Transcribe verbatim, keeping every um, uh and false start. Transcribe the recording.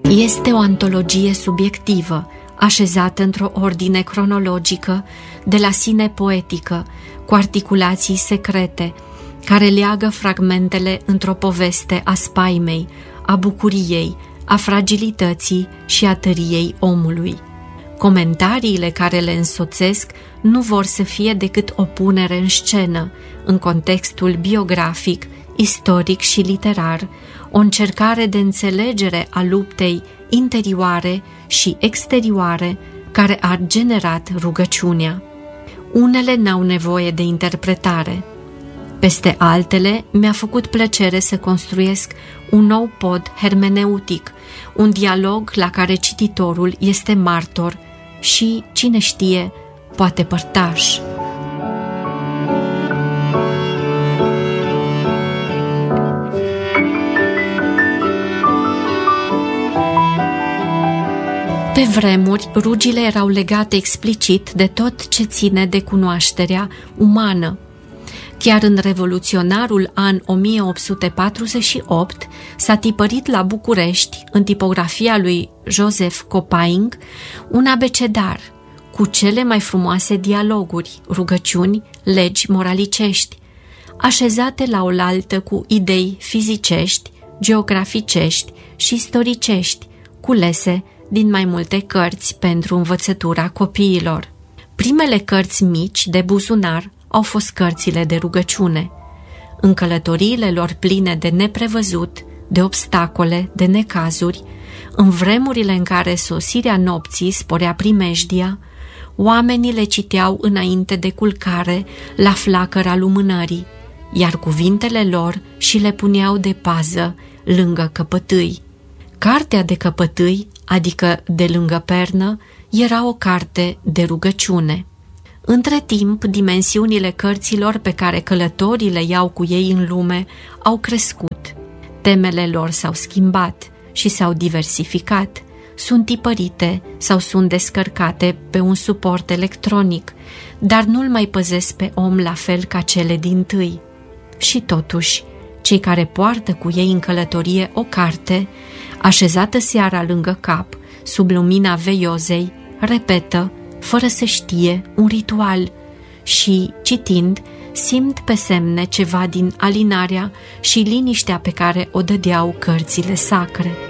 Este o antologie subiectivă, așezată într-o ordine cronologică, de la sine poetică, cu articulații secrete, care leagă fragmentele într-o poveste a spaimei, a bucuriei, a fragilității și a tăriei omului. Comentariile care le însoțesc nu vor să fie decât o punere în scenă, în contextul biografic, istoric și literar, o încercare de înțelegere a luptei interioare și exterioare care a generat rugăciunea. Unele n-au nevoie de interpretare. Peste altele, mi-a făcut plăcere să construiesc un nou pod hermeneutic, un dialog la care cititorul este martor și, cine știe, poate părtaș. Pe vremuri, rugile erau legate explicit de tot ce ține de cunoașterea umană. Chiar în revoluționarul an o mie opt sute patruzeci și opt s-a tipărit la București, în tipografia lui Joseph Copaing, un abecedar cu cele mai frumoase dialoguri, rugăciuni, legi moralicești, așezate la oaltă cu idei fizicești, geograficești și istoricești, culese din mai multe cărți pentru învățătura copiilor. Primele cărți mici de buzunar au fost cărțile de rugăciune. În călătoriile lor pline de neprevăzut, de obstacole, de necazuri, în vremurile în care sosirea nopții sporea primejdia, oamenii le citeau înainte de culcare la flacăra lumânării, iar cuvintele lor și le puneau de pază lângă căpătâi. Cartea de căpătâi, adică de lângă pernă, era o carte de rugăciune. Între timp, dimensiunile cărților pe care călătorii le iau cu ei în lume au crescut. Temele lor s-au schimbat și s-au diversificat, sunt tipărite sau sunt descărcate pe un suport electronic, dar nu-l mai păzesc pe om la fel ca cele dintâi. Și totuși, cei care poartă cu ei în călătorie o carte, așezată seara lângă cap, sub lumina veiozei, repetă, fără să știe, un ritual și, citind, simt pe semne ceva din alinarea și liniștea pe care o dădeau cărțile sacre.